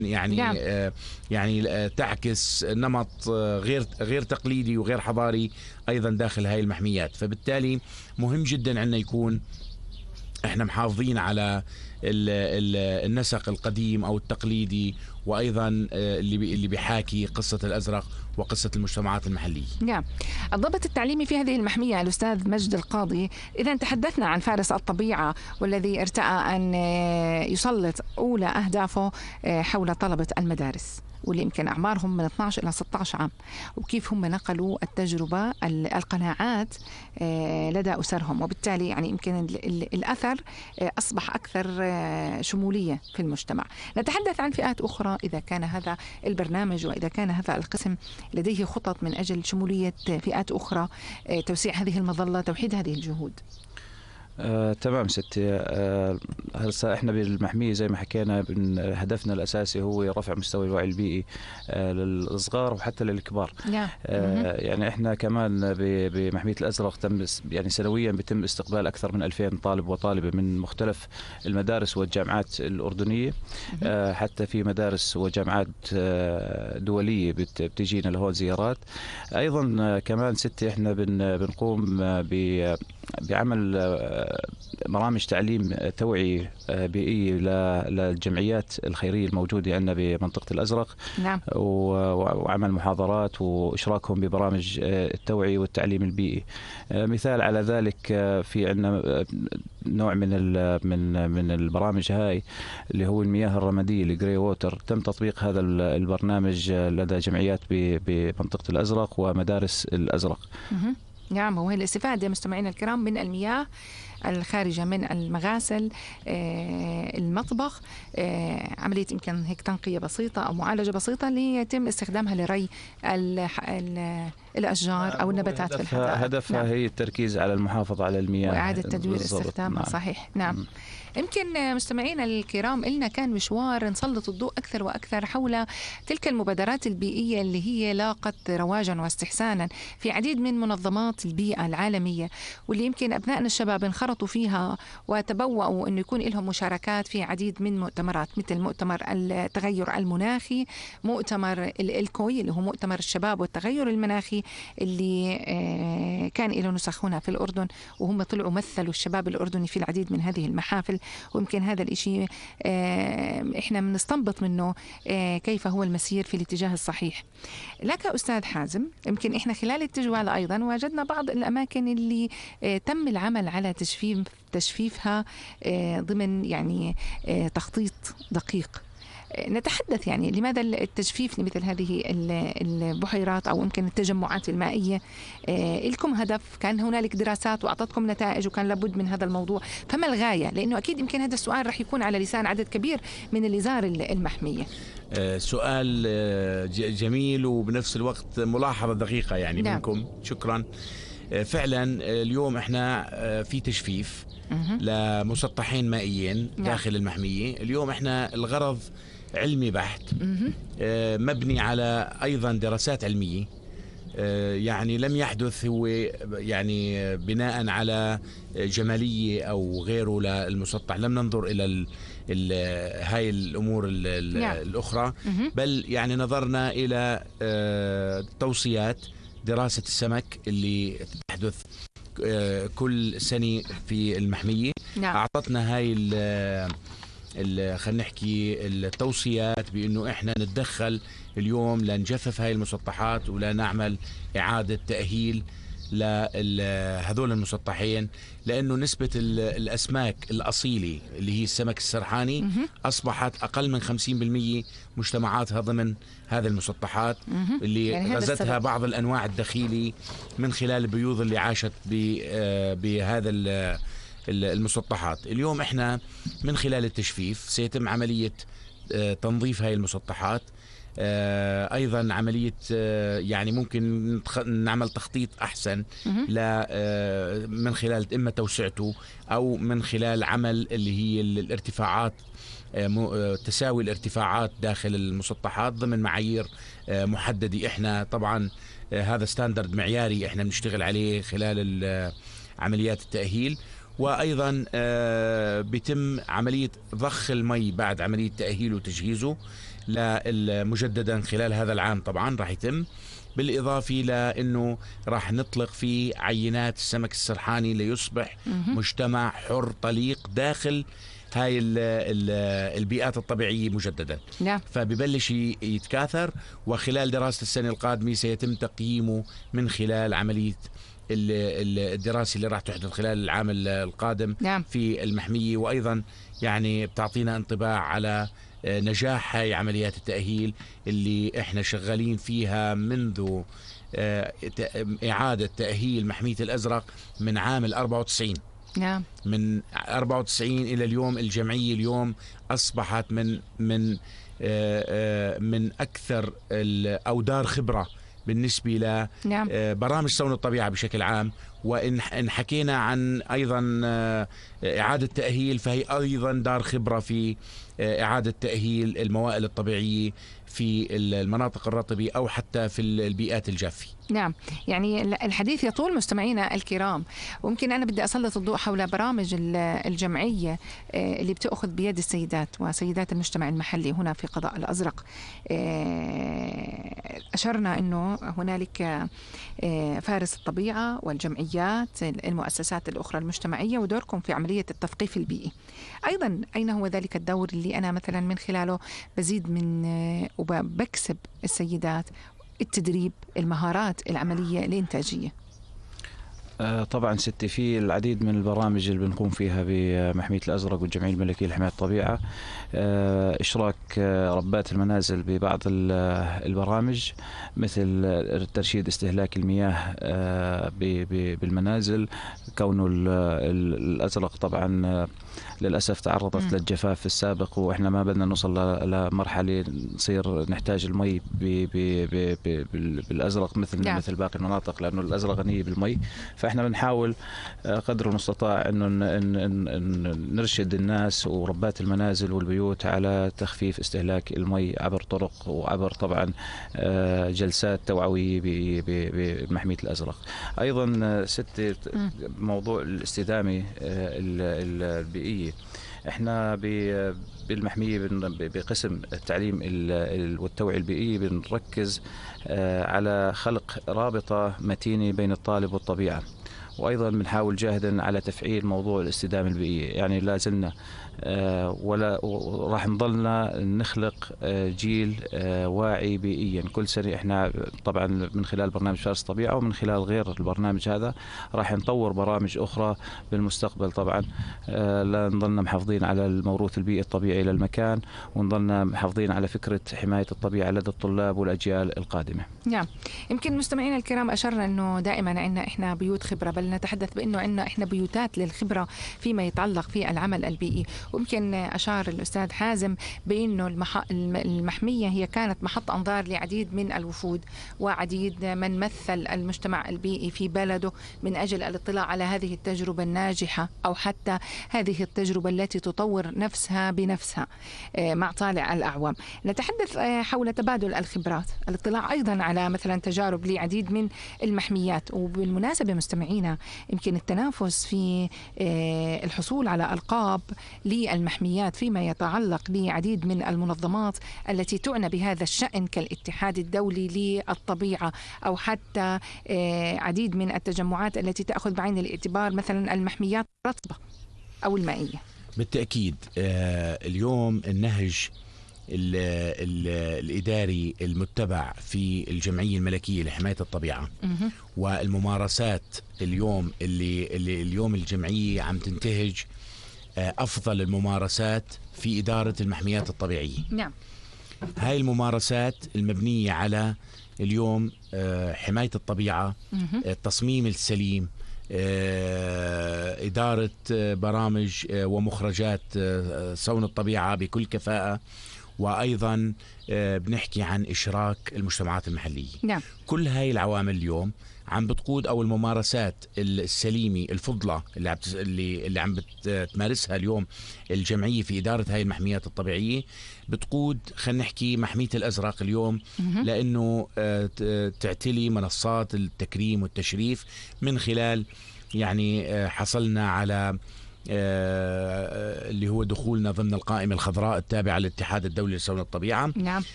يعني نعم. تعكس نمط غير تقليدي وغير حضاري أيضا داخل هاي المحميات. فبالتالي مهم جدا عندنا يكون احنا محافظين على النسق القديم او التقليدي، وايضا اللي بيحاكي قصة الازرق وقصة المجتمعات المحلية. نعم. الضبط التعليمي في هذه المحمية الأستاذ مجد القاضي، إذا تحدثنا عن فارس الطبيعة والذي ارتأى أن يسلط أولى أهدافه حول طلبة المدارس واللي يمكن أعمارهم من 12 إلى 16 عام، وكيف هم نقلوا التجربة القناعات لدى أسرهم، وبالتالي يعني يمكن الأثر أصبح أكثر شمولية في المجتمع. نتحدث عن فئات أخرى إذا كان هذا البرنامج وإذا كان هذا القسم لديه خطط من أجل شمولية فئات أخرى، توسيع هذه المظلة، توحيد هذه الجهود. تمام ستي. هسه احنا بالمحمية زي ما حكينا هدفنا الأساسي هو رفع مستوى الوعي البيئي للصغار وحتى للكبار. يعني احنا كمان بمحمية الأزرق تم يعني سنويا بيتم استقبال أكثر من 2000 طالب وطالبة من مختلف المدارس والجامعات الأردنية. حتى في مدارس وجامعات دولية بتجينا لهون زيارات. أيضا كمان ستي احنا بنقوم بعمل برامج تعليم توعي بيئي للجمعيات الخيرية الموجودة عندنا بمنطقة الأزرق. نعم. وعمل محاضرات وإشراكهم ببرامج التوعي والتعليم البيئي. مثال على ذلك في عندنا نوع من البرامج هاي اللي هو المياه الرمادية الجري ووتر. تم تطبيق هذا البرنامج لدى جمعيات بمنطقة الأزرق ومدارس الأزرق. نعم. وهي الاستفادة مستمعينا الكرام من المياه الخارجة من المغاسل، المطبخ، عملية يمكن هيك تنقية بسيطة أو معالجة بسيطة ليتم استخدامها لري الأشجار أو النباتات في الحدائق. هدفها هي التركيز على المحافظة على المياه وإعادة تدوير استخدامها. نعم. صحيح. نعم. يمكن مستمعينا الكرام إلنا كان مشوار نسلط الضوء أكثر وأكثر حول تلك المبادرات البيئية اللي هي لاقت رواجا واستحسانا في عديد من منظمات البيئة العالمية، واللي يمكن أبنائنا الشباب انخرطوا فيها وتبوأوا أنه يكون لهم مشاركات في عديد من مؤتمرات، مثل مؤتمر التغير المناخي، مؤتمر الكوي اللي هو مؤتمر الشباب والتغير المناخي اللي كان له نسخ هنا في الأردن، وهم طلعوا مثلوا الشباب الأردني في العديد من هذه المحافل. ويمكن هذا الإشي إحنا بنستنبط منه كيف هو المسير في الاتجاه الصحيح. لك أستاذ حازم، يمكن إحنا خلال التجوال أيضا وجدنا بعض الأماكن اللي تم العمل على تجفيفها ضمن يعني تخطيط دقيق. نتحدث يعني لماذا التجفيف لمثل هذه البحيرات أو يمكن التجمعات المائية؟ لكم هدف، كان هنالك دراسات وأعطتكم نتائج وكان لابد من هذا الموضوع، فما الغاية؟ لأنه أكيد يمكن هذا السؤال رح يكون على لسان عدد كبير من اللي زار المحمية. سؤال جميل وبنفس الوقت ملاحظة دقيقة يعني. نعم. منكم شكرا. فعلا اليوم احنا في تجفيف لمسطحين مائيين داخل المحمية. اليوم احنا الغرض علمي بحت، مبني على أيضا دراسات علمية. يعني لم يحدث هو يعني بناء على جمالية أو غيره للمسطح. لم ننظر إلى هاي الأمور الأخرى، بل يعني نظرنا إلى توصيات دراسة السمك اللي تحدث كل سنة في المحمية. نعم. أعطتنا هاي خلينا نحكي التوصيات بأنه إحنا نتدخل اليوم لنجفف هاي المسطحات ولا نعمل إعادة تأهيل لهذول المسطحين، لأنه نسبة الأسماك الأصيلة اللي هي السمك السرحاني أصبحت أقل من 50% مجتمعاتها ضمن هذه المسطحات اللي يعني غزتها بعض الأنواع الدخيلة من خلال البيوض اللي عاشت بهذا المسطحات. اليوم احنا من خلال التجفيف سيتم عملية تنظيف هاي المسطحات. أيضا عملية يعني ممكن نعمل تخطيط أحسن من خلال إما توسعته أو من خلال عمل اللي هي الارتفاعات، تساوي الارتفاعات داخل المسطحات ضمن معايير محددة. إحنا طبعا هذا ستاندرد معياري إحنا بنشتغل عليه خلال عمليات التأهيل. وأيضا بيتم عملية ضخ المي بعد عملية تأهيله وتجهيزه. مجددا خلال هذا العام طبعا راح يتم، بالإضافة لأنه راح نطلق فيه عينات السمك السرحاني ليصبح مجتمع حر طليق داخل هاي البيئات الطبيعية مجددا. فببلش يتكاثر، وخلال دراسة السنة القادمة سيتم تقييمه من خلال عملية الدراسة اللي راح تحدث خلال العام القادم في المحمية. وأيضا يعني بتعطينا انطباع على نجاح هاي عمليات التأهيل اللي احنا شغالين فيها منذ إعادة تأهيل محمية الأزرق من عام 94. من 94 إلى اليوم الجمعية اليوم أصبحت من أكثر أو دار خبرة بالنسبة لبرامج صون الطبيعة بشكل عام. وإن حكينا عن أيضا إعادة تأهيل، فهي أيضا دار خبرة في إعادة تأهيل الموائل الطبيعية في المناطق الرطبة أو حتى في البيئات الجافة. نعم، يعني الحديث يطول مستمعينا الكرام، وممكن أنا بدي أسلط الضوء حول برامج الجمعية اللي بتأخذ بيد السيدات وسيدات المجتمع المحلي هنا في قضاء الأزرق. أشرنا أنه هنالك فارس الطبيعة والجمعيات المؤسسات الأخرى المجتمعية ودوركم في عملية التثقيف البيئي. أيضا أين هو ذلك الدور اللي أنا مثلا من خلاله بزيد من وبكسب السيدات التدريب، المهارات العملية الإنتاجية؟ طبعا ستي في العديد من البرامج اللي بنقوم فيها بمحمية الأزرق والجمعية الملكية لحماية الطبيعة. إشراك ربات المنازل ببعض البرامج مثل ترشيد استهلاك المياه بالمنازل، كونه الأزرق طبعا للأسف تعرضت للجفاف في السابق، وإحنا ما بدنا نوصل لمرحلة نصير نحتاج المي بالأزرق مثل باقي المناطق، لأنه الأزرق غنية بالمي. فإحنا بنحاول قدر المستطاع إنه نرشد الناس وربات المنازل والبيوت على تخفيف استهلاك المي عبر طرق وعبر طبعا جلسات توعوية بمحمية الأزرق. أيضا ستة موضوع الاستدامة البيئية، احنا بالمحمية بقسم التعليم والتوعية البيئية بنركز على خلق رابطة متينة بين الطالب والطبيعة، وأيضا بنحاول جاهدا على تفعيل موضوع الاستدامة البيئية. يعني لا زلنا ولا راح نضلنا نخلق جيل واعي بيئيا كل سنة. احنا طبعا من خلال برنامج فارس الطبيعة ومن خلال غير البرنامج هذا راح نطور برامج أخرى بالمستقبل طبعا، لا نضلنا محافظين على الموروث البيئي الطبيعي للمكان، ونضلنا محافظين على فكرة حماية الطبيعة لدى الطلاب والأجيال القادمة. نعم، يمكن مستمعينا الكرام أشرنا أنه دائما عندنا إحنا بيوت خبرة، بل نتحدث بأنه عندنا إحنا بيوتات للخبرة فيما يتعلق في العمل البيئي. ويمكن أشار الأستاذ حازم بأنه المحمية هي كانت محط أنظار لعديد من الوفود وعديد من مثل المجتمع البيئي في بلده من أجل الاطلاع على هذه التجربة الناجحة أو حتى هذه التجربة التي تطور نفسها بنفسها مع طالع الأعوام. نتحدث حول تبادل الخبرات، الاطلاع أيضا على مثلا تجارب لعديد من المحميات. وبالمناسبة مستمعينا يمكن التنافس في الحصول على ألقاب للمحميات فيما يتعلق بعديد من المنظمات التي تعنى بهذا الشأن كالاتحاد الدولي للطبيعة أو حتى عديد من التجمعات التي تأخذ بعين الاعتبار مثلا المحميات الرطبة أو المائية. بالتأكيد اليوم النهج الإداري المتبع في الجمعية الملكية لحماية الطبيعة والممارسات اليوم اللي اليوم الجمعية عم تنتهج أفضل الممارسات في إدارة المحميات الطبيعية. نعم. هاي الممارسات المبنية على اليوم حماية الطبيعة، التصميم السليم، إدارة برامج ومخرجات صون الطبيعة بكل كفاءة، وأيضا بنحكي عن إشراك المجتمعات المحلية. نعم. كل هاي العوامل اليوم عم بتقود، أو الممارسات السليمة الفضلة اللي عم بتمارسها اليوم الجمعية في إدارة هاي المحميات الطبيعية بتقود خلينا نحكي محمية الأزرق اليوم لأنه تعتلي منصات التكريم والتشريف من خلال يعني حصلنا على اللي هو دخولنا ضمن القائمة الخضراء التابعة للاتحاد الدولي لصون الطبيعة. نعم.